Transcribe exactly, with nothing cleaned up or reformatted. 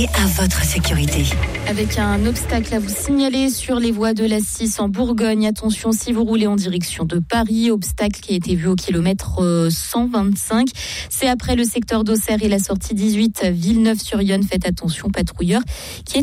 Et à votre sécurité. Avec un obstacle à vous signaler sur les voies de l'A six en Bourgogne. Attention si vous roulez en direction de Paris. Obstacle qui a été vu au kilomètre cent vingt-cinq. C'est après le secteur d'Auxerre et la sortie dix-huit Villeneuve-sur-Yonne. Faites attention, patrouilleur qui est